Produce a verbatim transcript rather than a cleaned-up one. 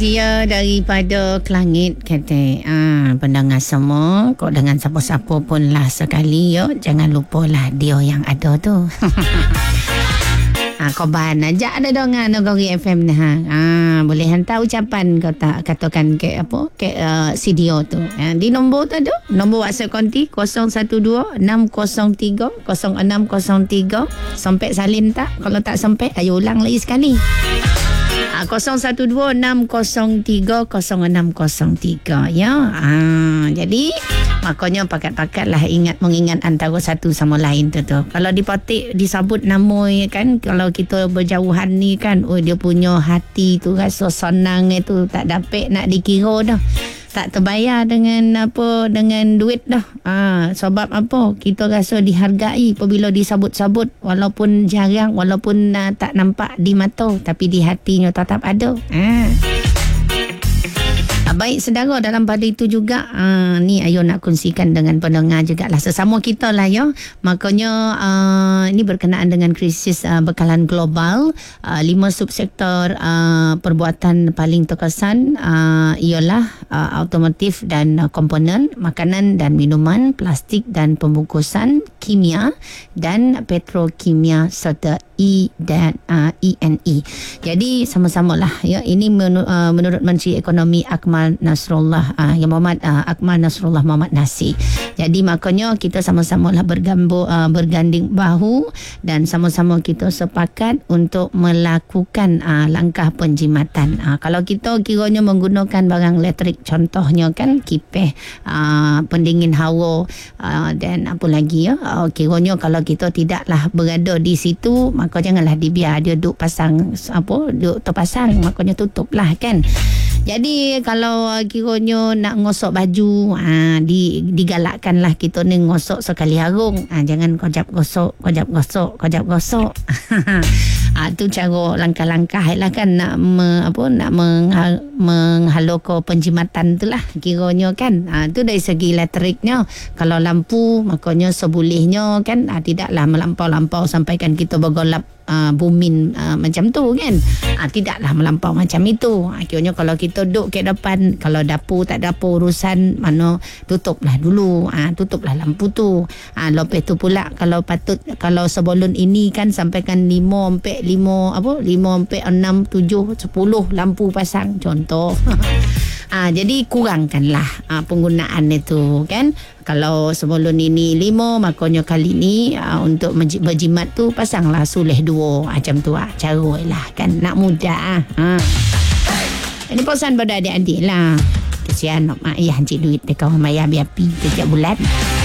Dia daripada Kelangit kata, ah, pendengar semua, kok dengan siapa-siapa pun lah sekali, yo, jangan lupalah dia yang ada tu. Ah, kau ban ajak ada dengan Nagari F M ni, ha. Ah, boleh hantar ucapan kau tak katakan ke apa ke uh, C D O tu. Ah, di nombor tu ada, nombor WhatsApp konti kosong satu dua enam kosong tiga kosong enam kosong tiga. Sampai salin tak? Kalau tak sampai, ayo ulang lagi sekali. Ah, kosong satu dua enam kosong tiga kosong enam kosong tiga, ya. Ah, jadi makanya pakat-pakatlah ingat mengingat antara satu sama lain tu tu. Kalau dipatik disebut nama kan, kalau kita berjauhan ni kan, oh dia punya hati tu rasa senang itu tak dapat nak dikira dah. Tak terbayar dengan apa, dengan duit dah. Ah, sebab apa? Kita rasa dihargai apabila disebut-sebut, walaupun jarang, walaupun uh, tak nampak di mata, tapi di hatinya tetap ada. Ah. Baik saudara, dalam pada itu juga uh, ni ayo nak kongsikan dengan pendengar jugalah, sesama kita lah ya. Makanya uh, ini berkenaan dengan krisis uh, bekalan global. Uh, lima subsektor uh, perbuatan paling terkesan uh, ialah uh, automotif dan uh, komponen, makanan dan minuman, plastik dan pembungkusan, kimia dan petrokimia serta E dan uh, E N E. Jadi sama-samalah ya, ini menur, uh, menurut Menteri Ekonomi Akmal Nasrullah uh, yang Muhammad uh, Akmal Nasrullah Muhammad Nasir. Jadi makanya kita sama-samalah bergambu, uh, berganding bahu dan sama-sama kita sepakat untuk melakukan uh, langkah penjimatan. Uh, kalau kita kiranya menggunakan barang elektrik, contohnya kan kipas, uh, pendingin hawa uh, dan apa lagi ya, uh, kiranya kalau kita tidaklah berada di situ, maka janganlah dibiar dia duk pasang apa, duk terpasang, makanya tutuplah kan. Jadi kalau kiranya nak ngosok baju, ha, di, digalakkanlah kita ni ngosok sekali harung. Ha, jangan kojap gosok, kojap gosok, kojap gosok. Ah, tu cara langkah-langkah lah kan nak me, apa nak menghal, menghalau penjimatan tu lah kiranya kan. Ah, tu dari segi elektriknya. Kalau lampu makanya sebolehnya kan, ah, tidaklah melampau-lampau sampaikan kita bergolap Uh, bumin uh, macam tu kan. uh, Tidaklah melampau macam itu. uh, Kiranya kalau kita duduk ke depan, kalau dapur tak ada apa urusan, mana tutuplah dulu, uh, tutuplah lampu tu. uh, Lepas tu pula kalau patut, kalau sebelum ini kan sampaikan lima sampai lima apa lima sampai enam tujuh sepuluh lampu pasang contoh. Ah, jadi kurangkanlah ah, penggunaan itu kan. Kalau sebelum ini lima, makanya kali ni ah, untuk berjimat tu pasanglah sulih dua macam tu ah, cara lah kan, nak mudah ah. Ini pesan pada adik-adik lah. Kesian mak ayah hancik duit dekat orang bayar B A P setiap bulan.